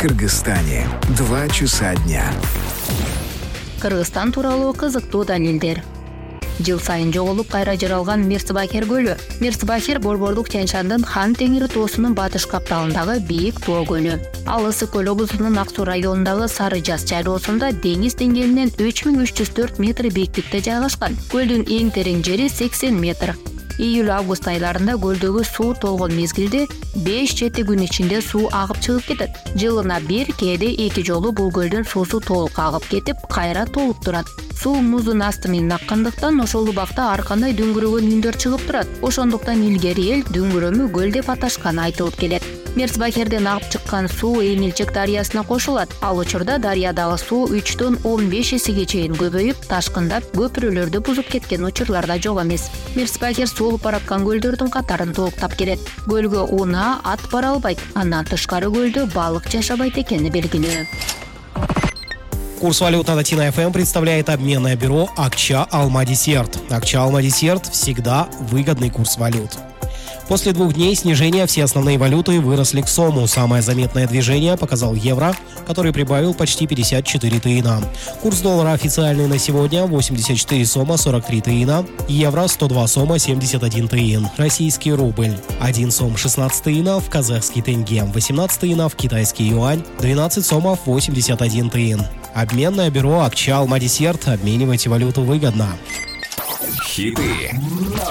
Кыргызстане. 2 часа дня. Кыргызстан тууралуу кызыктуу далилдер. Жыл сайын жоголуп кайра жаралган Мирсбахир көлү. Мирсбахир Борбордук Тянь-Шандын Хан Теңири тоосунун батыш капталындагы бийик тоо көлү. Ал Ысык көл облусунун Ак Суу районундагы Сары Жаз чайлоосунда деңиз деңгээлинен 3304 метр бийиктикте жайгашкан. Көлдүн эң терең жери 80 метр. Июль-август айларында көлдөгү суу толгон мезгилде 5-7 күн ичинде суу агып чыгып кетет. Жылына бир, кээде 2 жолу бул көлдүн суусу толук агып кетип, кайра толуп турат. Суу муздун асты менен аккандыктан ошол убакта ар кандай дүңгүрөгөн үндөр чыгып турат. Ошондуктан илгери эл дүңгүрөмү көл деп аташканы айтылып келет. Мирсбахирден агып чыккан суу Эмилчек дарыясына кошулат. Ал учурда дарыядагы суу 3дөн 15 эсеге чейин көбөйүп, ташкындап, көпүрөлөрдү бузуп кеткен учурлар да жок эмес. Мирсбахир сулуп бараткан көлдөрдүн катарын толуктап келет. Көлгө унаа, ат бара албайт. Андан тышкары көлдө балык жашабайт экени белгилүү. Курс валют на Латино ФМ представляет обменное бюро Акча Алма Десерт. Акча Алма Десерт – всегда выгодный курс валют. После 2 дней снижения все основные валюты выросли к сому. Самое заметное движение показал евро, который прибавил почти 54 тыина. Курс доллара официальный на сегодня 84 сома 43 тыина, евро 102 сома 71 тыин, российский рубль 1 сом 16 тыинов, казахский тенге 18 тыинов, китайский юань 12 сомов 81 тыин. Обменное бюро Акча Алма Десерт. Обменивайте валюту выгодно. Хиты